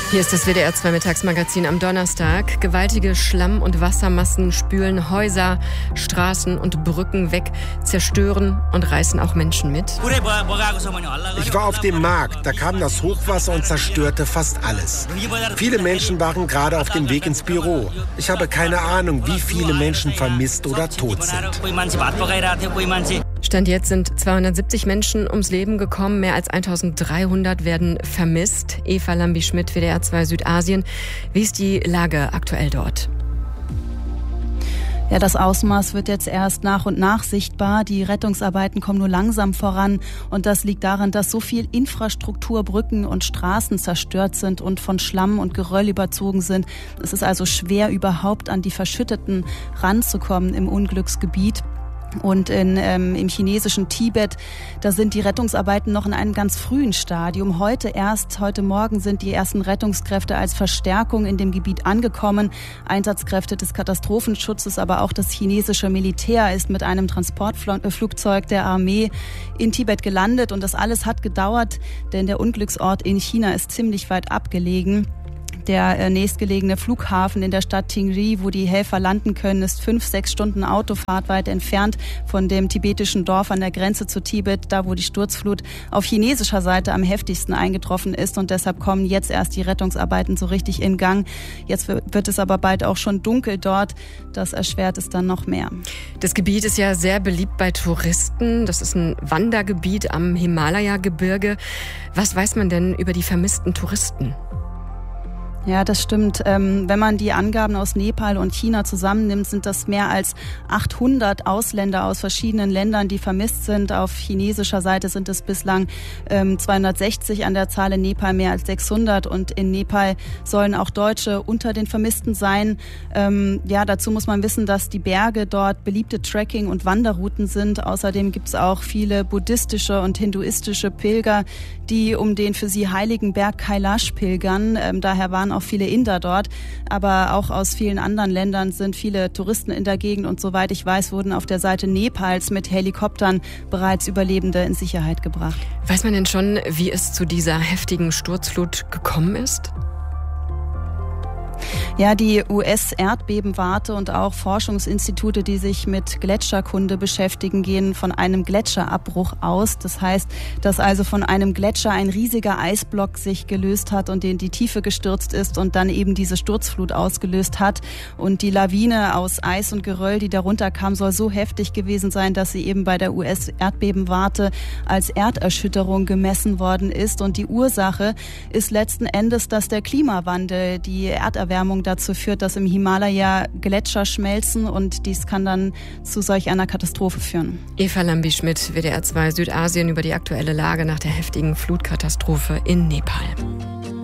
Hier ist das WDR 2 Mittagsmagazin am Donnerstag. Gewaltige Schlamm- und Wassermassen spülen Häuser, Straßen und Brücken weg, zerstören und reißen auch Menschen mit. Ich war auf dem Markt, da kam das Hochwasser und zerstörte fast alles. Viele Menschen waren gerade auf dem Weg ins Büro. Ich habe keine Ahnung, wie viele Menschen vermisst oder tot sind. Stand jetzt sind 270 Menschen ums Leben gekommen, mehr als 1300 werden vermisst. Eva Lambi-Schmidt, WDR 2 Südasien. Wie ist die Lage aktuell dort? Ja, das Ausmaß wird jetzt erst nach und nach sichtbar. Die Rettungsarbeiten kommen nur langsam voran. Und das liegt daran, dass so viel Infrastruktur, Brücken und Straßen zerstört sind und von Schlamm und Geröll überzogen sind. Es ist also schwer, überhaupt an die Verschütteten ranzukommen im Unglücksgebiet. Und im chinesischen Tibet, da sind die Rettungsarbeiten noch in einem ganz frühen Stadium. Heute Morgen sind die ersten Rettungskräfte als Verstärkung in dem Gebiet angekommen. Einsatzkräfte des Katastrophenschutzes, aber auch das chinesische Militär ist mit einem Transportflugzeug der Armee in Tibet gelandet. Und das alles hat gedauert, denn der Unglücksort in China ist ziemlich weit abgelegen. Der nächstgelegene Flughafen in der Stadt Tingri, wo die Helfer landen können, ist 5-6 Stunden Autofahrt weit entfernt von dem tibetischen Dorf an der Grenze zu Tibet, da wo die Sturzflut auf chinesischer Seite am heftigsten eingetroffen ist. Und deshalb kommen jetzt erst die Rettungsarbeiten so richtig in Gang. Jetzt wird es aber bald auch schon dunkel dort. Das erschwert es dann noch mehr. Das Gebiet ist ja sehr beliebt bei Touristen. Das ist ein Wandergebiet am Himalaya-Gebirge. Was weiß man denn über die vermissten Touristen? Ja, das stimmt. Wenn man die Angaben aus Nepal und China zusammennimmt, sind das mehr als 800 Ausländer aus verschiedenen Ländern, die vermisst sind. Auf chinesischer Seite sind es bislang 260 an der Zahl, in Nepal mehr als 600. Und in Nepal sollen auch Deutsche unter den Vermissten sein. Dazu muss man wissen, dass die Berge dort beliebte Trekking- und Wanderrouten sind. Außerdem gibt es auch viele buddhistische und hinduistische Pilger, die um den für sie heiligen Berg Kailash pilgern. Daher waren auch viele Inder dort, aber auch aus vielen anderen Ländern sind viele Touristen in der Gegend und soweit ich weiß, wurden auf der Seite Nepals mit Helikoptern bereits Überlebende in Sicherheit gebracht. Weiß man denn schon, wie es zu dieser heftigen Sturzflut gekommen ist? Ja, die US-Erdbebenwarte und auch Forschungsinstitute, die sich mit Gletscherkunde beschäftigen, gehen von einem Gletscherabbruch aus. Das heißt, dass also von einem Gletscher ein riesiger Eisblock sich gelöst hat und in die Tiefe gestürzt ist und dann eben diese Sturzflut ausgelöst hat. Und die Lawine aus Eis und Geröll, die darunter kam, soll so heftig gewesen sein, dass sie eben bei der US-Erdbebenwarte als Erderschütterung gemessen worden ist. Und die Ursache ist letzten Endes, dass der Klimawandel, die Erderwärmung dazu führt, dass im Himalaya Gletscher schmelzen und dies kann dann zu solch einer Katastrophe führen. Eva Lambi-Schmidt, WDR 2 Südasien über die aktuelle Lage nach der heftigen Flutkatastrophe in Nepal.